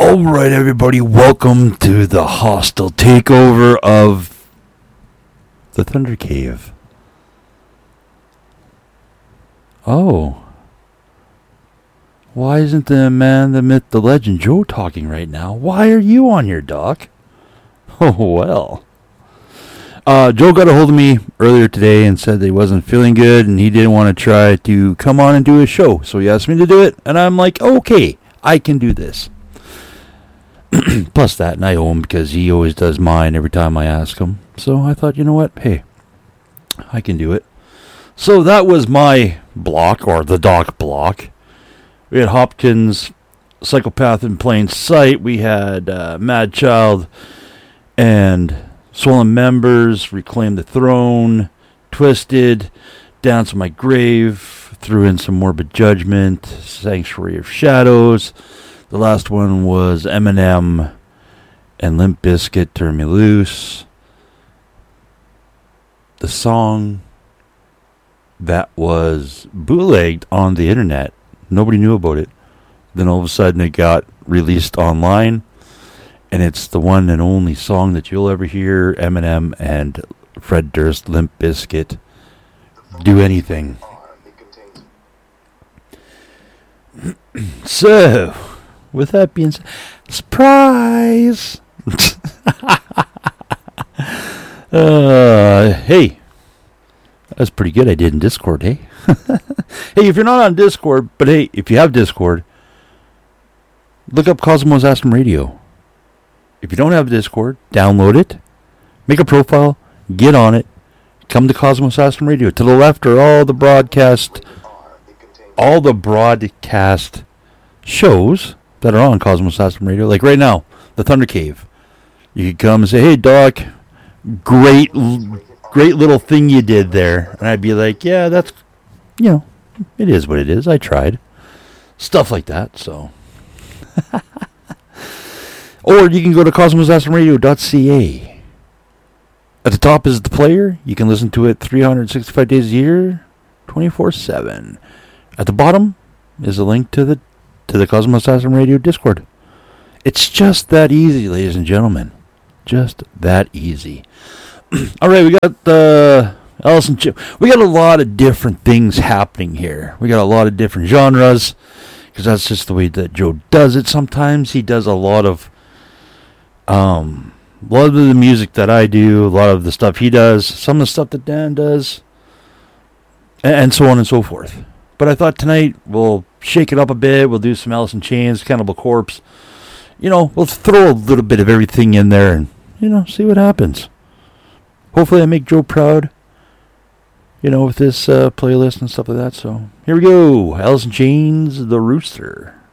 Alright, everybody, welcome to the hostile takeover of the Thunder Cave. Oh. Why isn't the man, the myth, the legend, Joe talking right now? Why are you on here, Doc? Oh, well. Joe got a hold of me earlier today and said that he wasn't feeling good and he didn't want to try to come on and do a show. So he asked me to do it, and I'm like, okay, I can do this. Plus that, and I owe him because he always does mine every time I ask him. So I thought, you know what? Hey, I can do it. So that was my block, or the Doc block. We had Hopkins, Psychopath in Plain Sight. We had Mad Child and Swollen Members, Reclaim the Throne, Twisted, Dance on My Grave, threw in some Morbid Judgment, Sanctuary of Shadows. The last one was Eminem and Limp Bizkit, Turn Me Loose. The song that was bootlegged on the internet. Nobody knew about it. Then all of a sudden it got released online. And it's the one and only song that you'll ever hear Eminem and Fred Durst, Limp Bizkit, do anything. So, with that being said, surprise! Hey, that's pretty good I did in Discord, hey? Hey, if you're not on Discord, but hey, if you have Discord, look up Cosmos Astrum Radio. If you don't have Discord, download it, make a profile, get on it, come to Cosmos Astrum Radio. To the left are all the broadcast shows that are on Cosmos Astrum Radio. Like right now, the Thunder Cave. You could come and say, hey, Doc, great little thing you did there. And I'd be like, yeah, that's, it is what it is. I tried. Stuff like that, so. Or you can go to cosmosastrumradio.ca. At the top is the player. You can listen to it 365 days a year, 24/7. At the bottom is a link to the Cosmos Astrum Radio Discord. It's just that easy, ladies and gentlemen. Just that easy. All right, we got the Allison Chip. We got a lot of different things happening here. We got a lot of different genres, because that's just the way that Joe does it. Sometimes he does a lot of the music that I do, a lot of the stuff he does, some of the stuff that Dan does, and so on and so forth. But I thought tonight we'll shake it up a bit. We'll do some Alice in Chains, Cannibal Corpse. We'll throw a little bit of everything in there and, see what happens. Hopefully I make Joe proud, with this playlist and stuff like that. So here we go. Alice in Chains, The Rooster.